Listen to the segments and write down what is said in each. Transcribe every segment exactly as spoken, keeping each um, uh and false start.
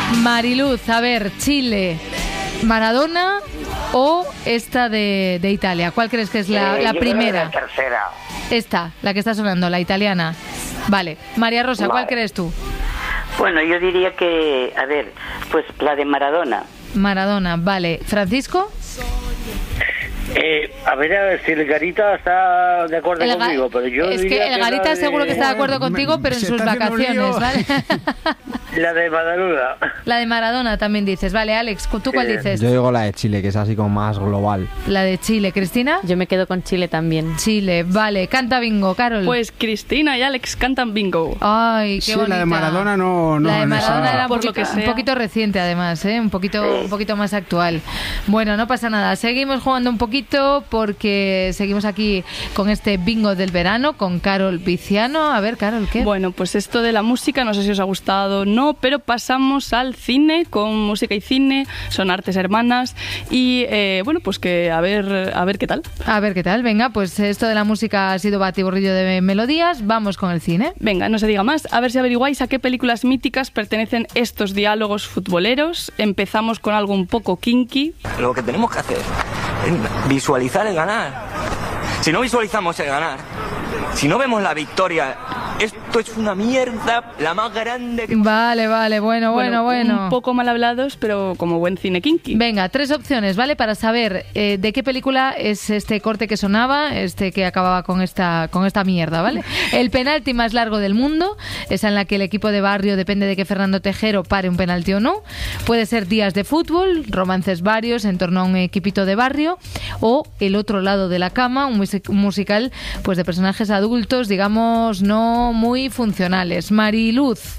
Mariluz, a ver, Chile, Maradona o esta de, de Italia. ¿Cuál crees que es la, Eh, la yo primera? creo que la tercera. Esta, la que está sonando, la italiana. Vale. María Rosa, ¿cuál Vale. crees tú? Bueno, yo diría que, a ver, pues la de Maradona. Maradona, vale. ¿Francisco? Eh, a ver, a ver si el Garita está de acuerdo El Ga- conmigo, pero yo es diría que el la Garita de- seguro que está de acuerdo contigo, pero en Se sus está haciendo un vacaciones, lío. ¿vale? La de Maradona. La de Maradona también dices. Vale, Alex, ¿tú cuál Sí. dices? Yo digo la de Chile, que es así como más global. La de Chile. ¿Cristina? Yo me quedo con Chile también. Chile, vale. Canta bingo, Carol. Pues Cristina y Alex cantan bingo. Ay, qué Sí, bonita. la de Maradona no... no La de en Maradona esa- era un Por lo poquito, que un sea. poquito reciente, además, ¿eh? Un poquito, un poquito más actual. Bueno, no pasa nada. Seguimos jugando un poquito porque seguimos aquí con este bingo del verano con Carol Viciano. A ver, Carol, ¿qué? Bueno, pues esto de la música, no sé si os ha gustado o no, pero pasamos al cine con música y cine, son artes hermanas y eh, bueno, pues que a ver, a ver qué tal. A ver qué tal. Venga, pues esto de la música ha sido batiburrillo de melodías. Vamos con el cine. Venga, no se diga más, a ver si averiguáis a qué películas míticas pertenecen estos diálogos futboleros. Empezamos con algo un poco kinky. Lo que tenemos que hacer es visualizar el ganar. Si no visualizamos el ganar, si no vemos la victoria, esto es una mierda la más grande que... Vale, vale, bueno, bueno, bueno. Un poco mal hablados, pero como buen cine kinky. Venga, tres opciones, ¿vale? Para saber eh, de qué película es este corte que sonaba, este que acababa con esta, con esta mierda, ¿vale? El penalti más largo del mundo, esa en la que el equipo de barrio depende de que Fernando Tejero pare un penalti o no. Puede ser días de fútbol, romances varios en torno a un equipito de barrio, o El otro lado de la cama, un, music- un musical pues de personajes adultos, digamos, no muy funcionales. Mariluz.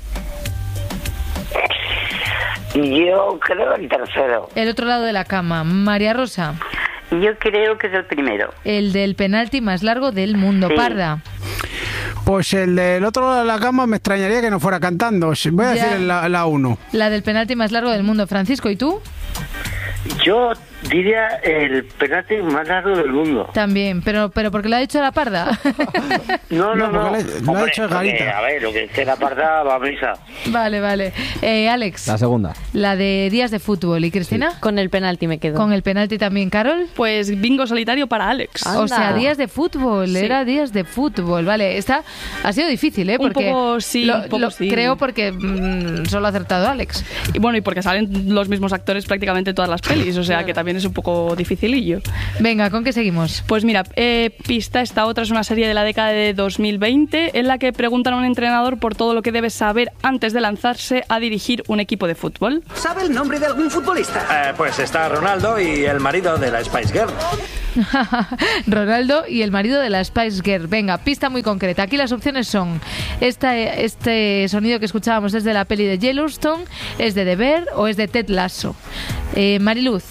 Yo creo el tercero. El otro lado de la cama. María Rosa. Yo creo que es el primero. El del penalti más largo del mundo. Sí. Parda. Pues el del otro lado de la cama me extrañaría que no fuera cantando. Voy a Ya. decir la, la uno. La del penalti más largo del mundo. Francisco, ¿y tú? Yo diría el penalti más largo del mundo. También, pero pero porque lo ha dicho la Parda. No, no, No, no. porque le- lo ha dicho el porque, Garita. a ver, lo que es que la parda va a misa. Vale, vale. Eh, Alex, La segunda. la de días de fútbol. ¿Y Cristina? Con el penalti me quedo. Con el penalti también, Carol. Pues bingo solitario para Alex. Ah, O sea, Anda. días de fútbol, Sí. era días de fútbol, vale. Esta ha sido difícil, ¿eh? Un Porque poco sí, lo- un poco lo- sí. creo porque mm, solo ha acertado Alex. Y bueno, y porque salen los mismos actores prácticamente en todas las pelis, o sea que también es un poco dificilillo. Venga, ¿con qué seguimos? Pues mira, eh, pista, esta otra es una serie de la década de dos mil veinte en la que preguntan a un entrenador por todo lo que debe saber antes de lanzarse a dirigir un equipo de fútbol. ¿Sabe el nombre de algún futbolista? Eh, pues está Ronaldo y el marido de la Spice Girl. Ronaldo y el marido de la Spice Girl. Venga, pista muy concreta. Aquí las opciones son: esta, este sonido que escuchábamos es de la peli de Yellowstone, es de The Bear o es de Ted Lasso. Eh, Mariluz.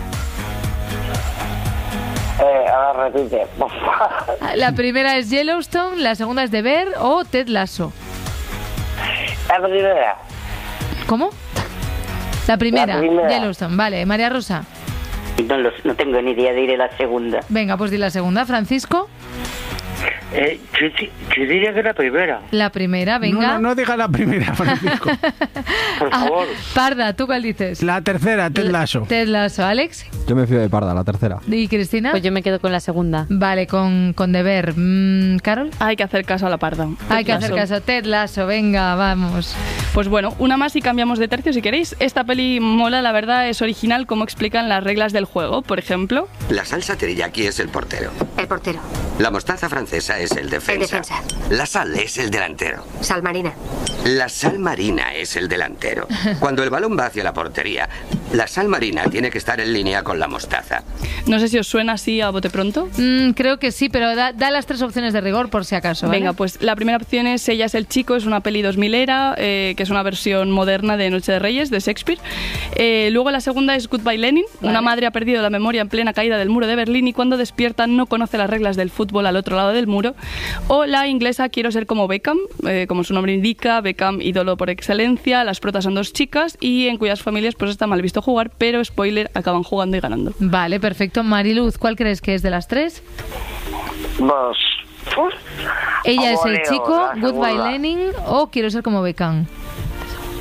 Eh, a ver, repite. La primera es Yellowstone, la segunda es The Bear o Ted Lasso. La primera. ¿Cómo? La primera, La primera. Yellowstone. Vale, María Rosa. No, los- no tengo ni idea, diré la segunda. Venga, pues di la segunda. Francisco. Eh, yo, di- yo diría que la primera. La primera, venga. No, no, no digas la primera, Francisco. Por Ah, favor. Parda, ¿tú cuál dices? La tercera, Ted Lasso. Ted Lasso, Alex. Yo me fío de Parda, la tercera. ¿Y Cristina? Pues yo me quedo con la segunda. Vale, con, con The Bear. Mm, ¿Carol? Hay que hacer caso a la parda. Hay que Ted hacer Lasso. caso. Ted Lasso, venga, vamos. Pues bueno, una más y cambiamos de tercio si queréis. Esta peli mola, la verdad, es original como explican las reglas del juego. Por ejemplo, La salsa teriyaki es el portero. El portero. La mostaza francesa es el defensa. El defensa. La sal es el delantero. Sal marina. La sal marina es el delantero. Cuando el balón va hacia la portería, la sal marina tiene que estar en línea con la mostaza. no sé si os suena así a bote pronto. Mm, creo que sí, pero da, da las tres opciones de rigor por si acaso. ¿vale? Venga, pues la primera opción es Ella es el chico, es una peli dos milera, eh, que es una versión moderna de Noche de Reyes, de Shakespeare. Eh, luego la segunda es Goodbye Lenin. Vale. Una madre ha perdido la memoria en plena caída del muro de Berlín y cuando despierta no conoce las reglas del fútbol al otro lado del muro. O la inglesa Quiero ser como Beckham, eh, como su nombre indica, Beckham ídolo por excelencia. Las protas son dos chicas y en cuyas familias pues está mal visto jugar, pero spoiler, acaban jugando y ganando. Vale, perfecto. Mariluz, ¿cuál crees que es de las tres? Vos. Uf. Ella es Como el Leo, chico, la Goodbye segunda. Lenin o Quiero ser como Beckham.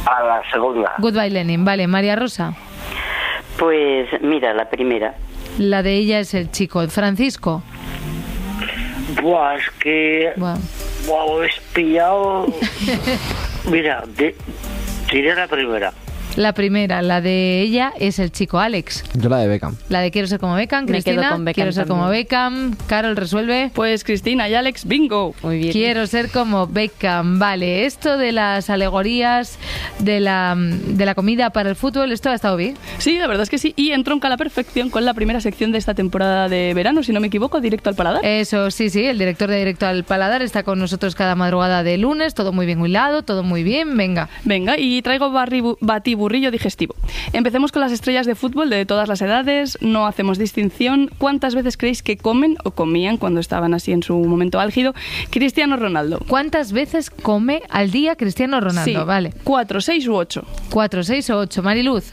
A la segunda. Goodbye Lenin. Vale, María Rosa. Pues mira, la primera. La de ella es el chico. Francisco. Buah, es que... Buah. Buah, es pillado... Mira, de... diré la primera. La primera, la de ella es el chico. Alex. Yo la de Beckham. La de quiero ser como Beckham. Me Cristina. quedo con Beckham Quiero ser también. como Beckham. Carol, resuelve. Pues Cristina y Alex, bingo. Muy bien. Quiero ser como Beckham. Vale, esto de las alegorías de la, de la comida para el fútbol, esto ha estado bien. Sí, la verdad es que sí. Y entronca a la perfección con la primera sección de esta temporada de verano, si no me equivoco, Directo al Paladar. Eso, sí, sí, el director de Directo al Paladar está con nosotros cada madrugada de lunes, todo muy bien hilado, todo muy bien, venga. Venga, y traigo barri- batiburrillo digestivo. Empecemos con las estrellas de fútbol de todas las edades, no hacemos distinción. ¿Cuántas veces creéis que comen o comían cuando estaban así en su momento álgido Cristiano Ronaldo? ¿Cuántas veces come al día Cristiano Ronaldo? Sí, Vale. ¿Cuatro, seis u ocho? ¿Cuatro, seis o ocho? Mariluz.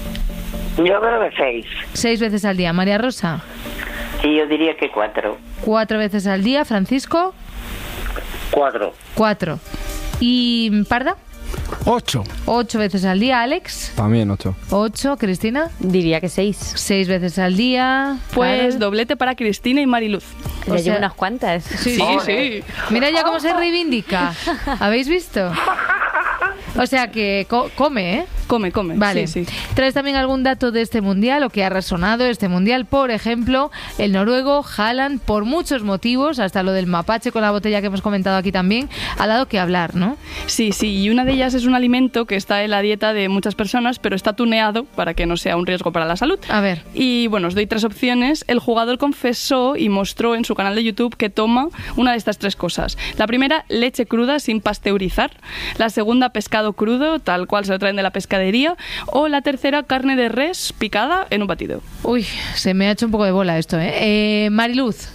Yo creo que seis. Seis veces al día. María Rosa. Sí, yo diría que cuatro. Cuatro veces al día. Francisco. Cuatro. Cuatro. ¿Y Parda? Ocho. Ocho veces al día. Alex. También ocho. Ocho. Cristina. Diría que seis. Seis veces al día. Pues Carol. doblete para Cristina y Mariluz. Ya O llevo sea- unas cuantas. Sí, Sí, sí. sí. Mira ya cómo se reivindica. ¿Habéis visto? O sea que co- come, ¿eh? Come, come. Vale. Sí, sí. ¿Traes también algún dato de este mundial o que ha resonado este mundial? Por ejemplo, el noruego Haaland, por muchos motivos, hasta lo del mapache con la botella que hemos comentado aquí también, ha dado que hablar, ¿no? Sí, sí, y una de ellas es un alimento que está en la dieta de muchas personas, pero está tuneado para que no sea un riesgo para la salud. A ver. Y bueno, os doy tres opciones. El jugador confesó y mostró en su canal de YouTube que toma una de estas tres cosas. La primera, leche cruda sin pasteurizar. La segunda, pescado crudo, tal cual se lo traen de la pescadería. O la tercera, carne de res picada en un batido. Uy, se me ha hecho un poco de bola esto, ¿eh? eh Mariluz,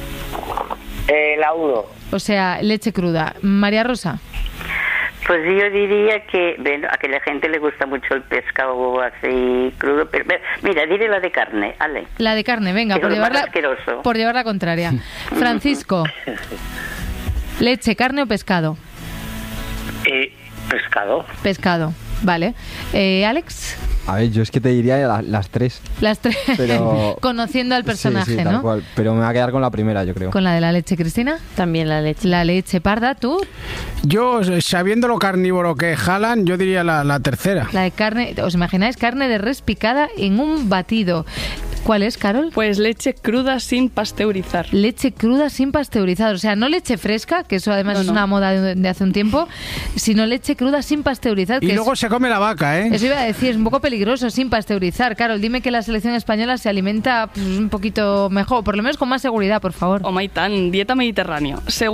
Eh, la uno. o sea, leche cruda. María Rosa. Pues yo diría que, bueno, a que la gente le gusta mucho el pescado así crudo, pero pero, mira, diré la de carne, Ale. La de carne, venga, Es por lo más llevar, la, asqueroso. por llevar la contraria. Francisco, leche, carne o pescado. Eh, pescado. Pescado, vale. Eh, Alex, A ver, yo es que te diría la- las tres. las tres. Pero- Conociendo al personaje, sí, sí, tal ¿no? cual. Pero me va a quedar con la primera, yo creo. Con la de la leche, Cristina. También la leche. La leche parda, ¿tú? Yo, sabiendo lo carnívoro que es Haaland, yo diría la, la tercera. La de carne, ¿os imagináis? Carne de res picada en un batido. ¿Cuál es, Carol? Pues leche cruda sin pasteurizar. Leche cruda sin pasteurizar, o sea, no leche fresca, que eso además No, es no. una moda de, de hace un tiempo, sino leche cruda sin pasteurizar. Y que luego es, se come la vaca, ¿eh? eso iba a decir, es un poco peligroso sin pasteurizar. Carol, dime que la selección española se alimenta pues, un poquito mejor, por lo menos con más seguridad, por favor. O Maitán, dieta mediterránea. Según